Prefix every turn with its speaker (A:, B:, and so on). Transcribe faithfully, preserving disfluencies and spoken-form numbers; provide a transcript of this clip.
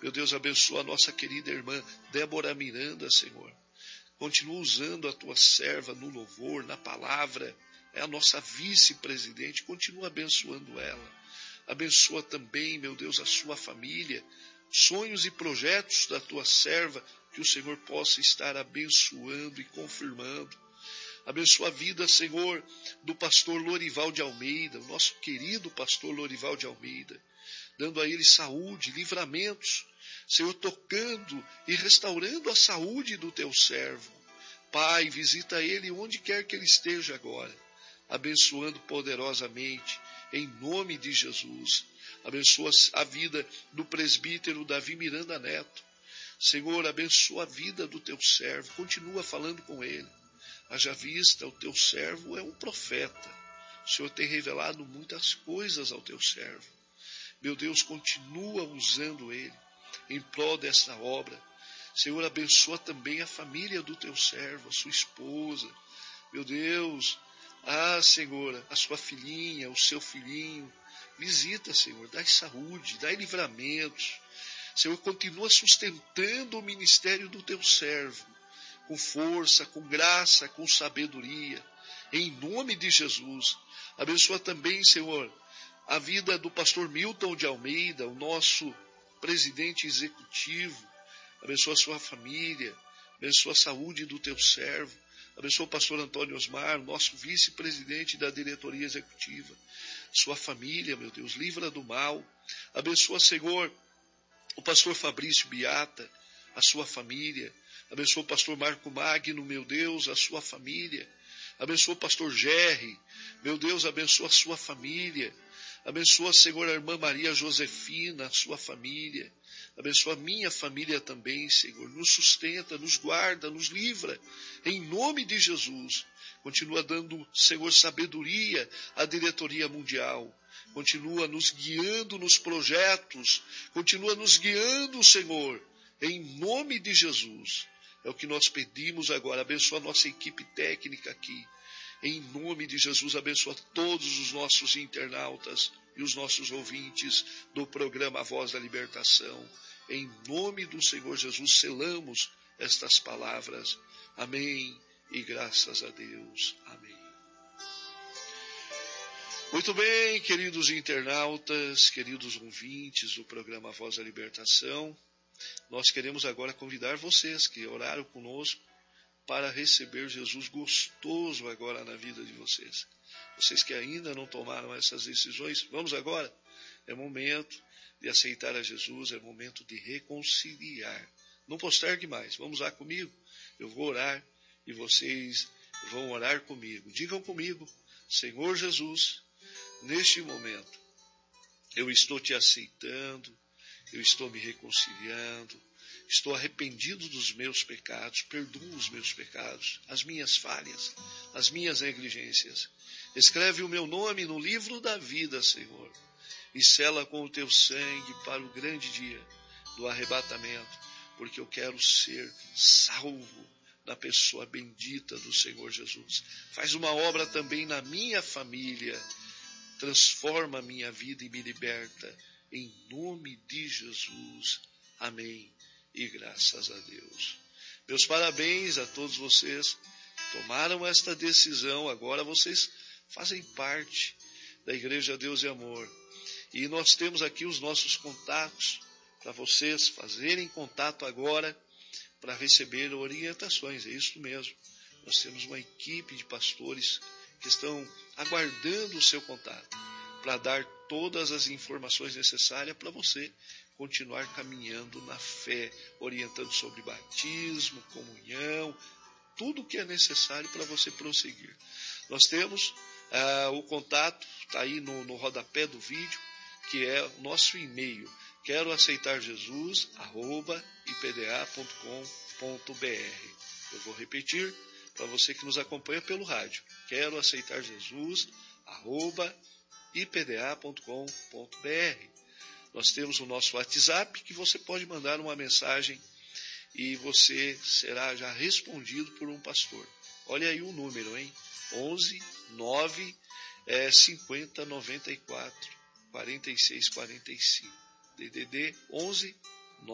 A: Meu Deus, abençoa a nossa querida irmã Débora Miranda, Senhor. Continua usando a tua serva no louvor, na palavra. É a nossa vice-presidente. Continua abençoando ela. Abençoa também, meu Deus, a sua família. Sonhos e projetos da tua serva, que o Senhor possa estar abençoando e confirmando. Abençoa a vida, Senhor, do pastor Lorival de Almeida, o nosso querido pastor Lorival de Almeida, dando a ele saúde, livramentos, Senhor, tocando e restaurando a saúde do teu servo. Pai, visita ele onde quer que ele esteja agora, abençoando poderosamente, em nome de Jesus. Abençoa a vida do presbítero Davi Miranda Neto. Senhor, abençoa a vida do teu servo, continua falando com ele. Haja vista, o teu servo é um profeta. O Senhor tem revelado muitas coisas ao teu servo. Meu Deus, continua usando ele em prol desta obra. Senhor, abençoa também a família do teu servo, a sua esposa. Meu Deus, ah, Senhor, a sua filhinha, o seu filhinho. Visita, Senhor, dai saúde, dai livramentos. Senhor, continua sustentando o ministério do teu servo, com força, com graça, com sabedoria, em nome de Jesus. Abençoa também, Senhor, a vida do pastor Milton de Almeida, o nosso presidente executivo. Abençoa a sua família, abençoa a saúde do teu servo. Abençoa o pastor Antônio Osmar, nosso vice-presidente da diretoria executiva. Sua família, meu Deus, livra do mal. Abençoa, Senhor, o pastor Fabrício Biata, a sua família. Abençoa o pastor Marco Magno, meu Deus, a sua família. Abençoa o pastor Gerry, meu Deus, abençoa a sua família. Abençoa, Senhor, a irmã Maria Josefina, a sua família. Abençoa a minha família também, Senhor. Nos sustenta, nos guarda, nos livra, em nome de Jesus. Continua dando, Senhor, sabedoria à diretoria mundial. Continua nos guiando nos projetos. Continua nos guiando, Senhor, em nome de Jesus. É o que nós pedimos agora. Abençoa a nossa equipe técnica aqui. Em nome de Jesus, abençoa todos os nossos internautas e os nossos ouvintes do programa Voz da Libertação. Em nome do Senhor Jesus, selamos estas palavras. Amém e graças a Deus. Amém. Muito bem, queridos internautas, queridos ouvintes do programa Voz da Libertação, nós queremos agora convidar vocês que oraram conosco para receber Jesus gostoso agora na vida de vocês. Vocês que ainda não tomaram essas decisões, vamos agora. É momento de aceitar a Jesus, é momento de reconciliar. Não postergue mais, vamos lá comigo. Eu vou orar e vocês vão orar comigo. Digam comigo: Senhor Jesus, neste momento eu estou te aceitando, eu estou me reconciliando, estou arrependido dos meus pecados, perdoa os meus pecados, as minhas falhas, as minhas negligências. Escreve o meu nome no livro da vida, Senhor, e sela com o teu sangue para o grande dia do arrebatamento, porque eu quero ser salvo na pessoa bendita do Senhor Jesus. Faz uma obra também na minha família, transforma a minha vida e me liberta, em nome de Jesus. Amém. E graças a Deus. Meus parabéns a todos vocês que tomaram esta decisão. Agora vocês fazem parte da Igreja Deus e Amor. E nós temos aqui os nossos contatos para vocês fazerem contato agora para receber orientações. É isso mesmo. Nós temos uma equipe de pastores que estão aguardando o seu contato para dar todas as informações necessárias para você continuar caminhando na fé, orientando sobre batismo, comunhão, tudo o que é necessário para você prosseguir. Nós temos ah, o contato, está aí no, no rodapé do vídeo, que é o nosso e-mail, quero aceitar Jesus, arroba i p d a ponto com ponto b r. Eu vou repetir para você que nos acompanha pelo rádio, quero aceitar Jesus, arroba i p d a ponto com ponto b r. Nós temos o nosso WhatsApp, que você pode mandar uma mensagem e você será já respondido por um pastor. Olha aí o número, hein? onze, nove, cinquenta, noventa e quatro, quarenta e seis, quarenta e cinco. D D D onze,